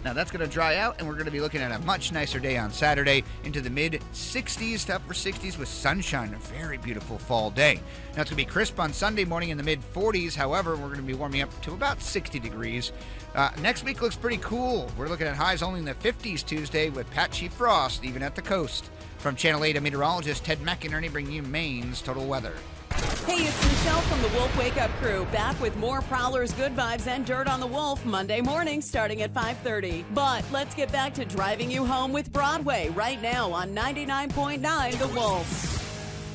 Now that's going to dry out, and we're going to be looking at a much nicer day on Saturday into the mid-60s to upper 60s with sunshine. A very beautiful fall day. Now it's going to be crisp on Sunday morning in the mid-40s. However, we're going to be warming up to about 60 degrees. Next week looks pretty cool. We're looking at highs only in the 50s Tuesday with patchy frost even at the coast. From Channel 8 meteorologist Ted McInerney bringing you Maine's total weather. Hey, it's Michelle from the Wolf Wake Up Crew, back with more Prowlers, Good Vibes, and Dirt on the Wolf Monday morning starting at 5:30. But let's get back to driving you home with Broadway right now on 99.9 The Wolf.